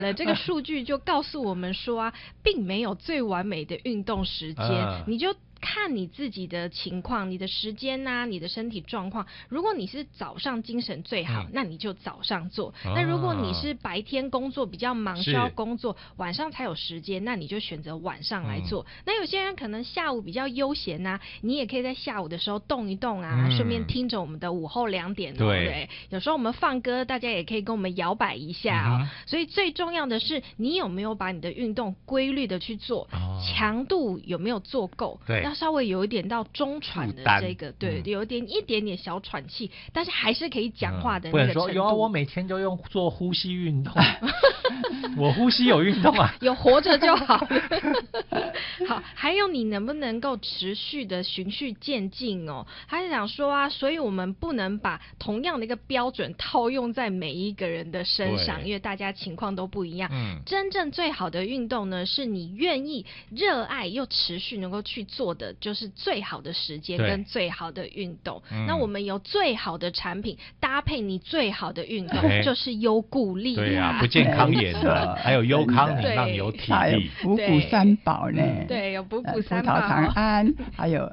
这个数据就告诉我们说啊，并没有最完美的运动时间，你就看你自己的情况，你的时间啊，你的身体状况。如果你是早上精神最好，那你就早上做。那如果你是白天工作比较忙，需要工作，晚上才有时间，那你就选择晚上来做。那有些人可能下午比较悠闲啊，你也可以在下午的时候动一动啊，顺便听着我们的午后2点对，有时候我们放歌，大家也可以跟我们摇摆一下所以最重要的是，你有没有把你的运动规律的去做，强度有没有做够？对。稍微有一点到中喘的这个，对，有一点点小喘气，但是还是可以讲话的那个程度。 不能说有我每天就用做呼吸运动，我呼吸有运动啊， 有活着就好。好，还有你能不能够持续的循序渐进哦？他是想说啊，所以我们不能把同样的一个标准套用在每一个人的身上，因为大家情况都不一样。真正最好的运动呢，是你愿意、热爱又持续能够去做的，就是最好的时间跟最好的运动。那我们有最好的产品搭配你最好的运动，就是优固力。 对啊，不健康也的，还有优康你让你有体力， 五谷三宝呢。 对，有补谷三宝， 葡萄糖胺，还有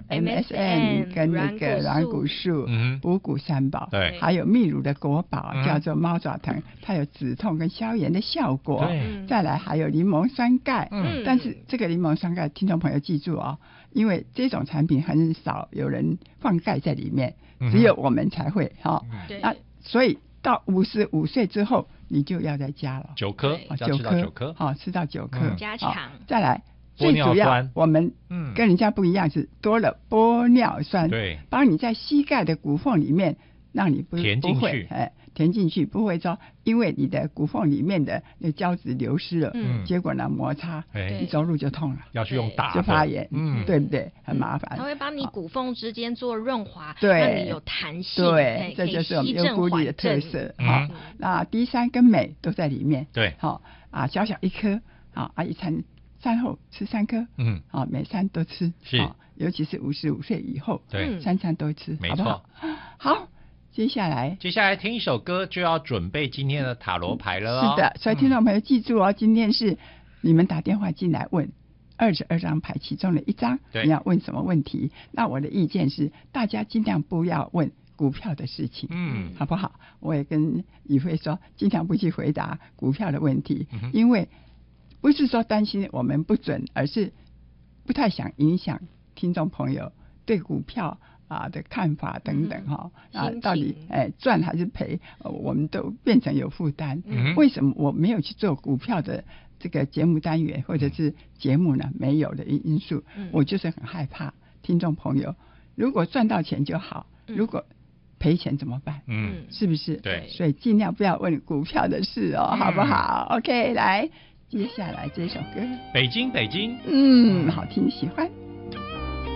MSM 跟那个软骨素，五谷三宝。对，还有秘鲁的国宝叫做猫爪藤，它有止痛跟消炎的效果。再来还有柠檬酸钙，但是这个柠檬酸钙，听众朋友记住哦，因为这种产品很少有人放钙在里面，只有我们才会所以到55岁之后，你就要再加了 9颗，要吃到9颗， 吃到9颗， 加强。 再来，最主要我们跟人家不一样是多了玻尿酸，对，帮你在膝盖的骨缝里面，让你不会填进去，不会说因为你的骨缝里面的那胶质流失了，结果呢摩擦，你走路就痛了， 要去用打的， 就发炎，对不对？很麻烦。 它会帮你骨缝之间做润滑， 对， 让你有弹性， 对，这就是我们优固力的特色。好，那 D3跟镁都在里面， 对， 好小小一颗，一餐饭后吃3颗，每餐都吃， 是， 尤其是55岁以后， 对 ，3餐都吃， 没错。 好。接下来听一首歌就要准备今天的塔罗牌了哦。 是的，所以听众朋友记住哦，今天是你们打电话进来问22张牌其中的一张，你要问什么问题？那我的意见是，大家尽量不要问股票的事情，好不好？我也跟宇辉说，尽量不去回答股票的问题，因为不是说担心我们不准，而是不太想影响听众朋友对股票的看法等等到底赚还是赔，我们都变成有负担。为什么我没有去做股票的这个节目单元或者是节目呢？没有的因素，我就是很害怕听众朋友，如果赚到钱就好，如果赔钱怎么办？是不是？ 对， 所以尽量不要问股票的事哦，好不好？OK， 来，接下来这首歌， 北京， 好听，喜欢。